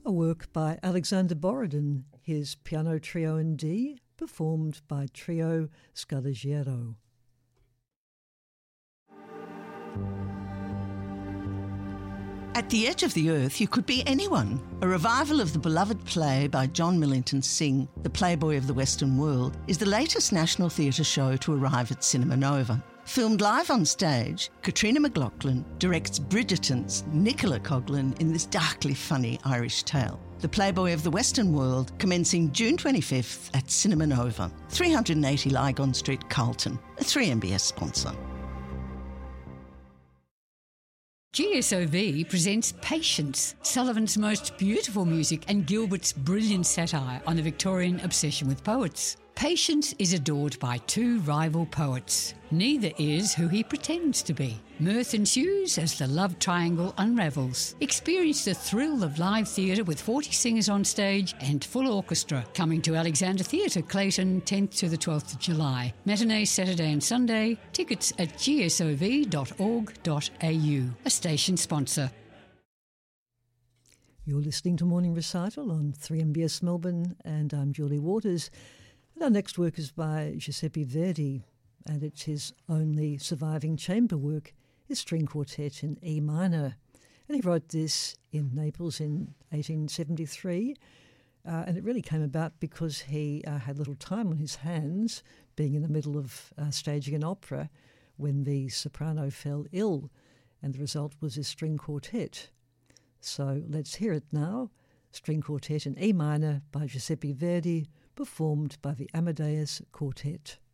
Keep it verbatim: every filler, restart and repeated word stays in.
a work by Alexander Borodin, his piano trio in D, performed by Trio Scaligero. At the Edge of the Earth, you could be anyone. A revival of the beloved play by John Millington Synge, The Playboy of the Western World, is the latest National Theatre show to arrive at Cinema Nova. Filmed live on stage, Katrina McLaughlin directs Bridgerton's Nicola Coughlan in this darkly funny Irish tale. The Playboy of the Western World, commencing June twenty-fifth at Cinema Nova, three eighty Lygon Street, Carlton, a three M B S sponsor. G S O V presents Patience, Sullivan's most beautiful music and Gilbert's brilliant satire on the Victorian obsession with poets. Patience is adored by two rival poets. Neither is who he pretends to be. Mirth ensues as the love triangle unravels. Experience the thrill of live theatre with forty singers on stage and full orchestra. Coming to Alexander Theatre, Clayton, tenth to the twelfth of July. Matinee Saturday and Sunday. Tickets at g s o v dot org dot a u. A station sponsor. You're listening to Morning Recital on three M B S Melbourne, and I'm Julie Waters. And our next work is by Giuseppe Verdi, and it's his only surviving chamber work, his string quartet in E minor. And he wrote this in Naples in eighteen seventy-three, uh, and it really came about because he uh, had little time on his hands, being in the middle of uh, staging an opera, when the soprano fell ill, and the result was his string quartet. So let's hear it now, string quartet in E minor by Giuseppe Verdi, performed by the Amadeus Quartet.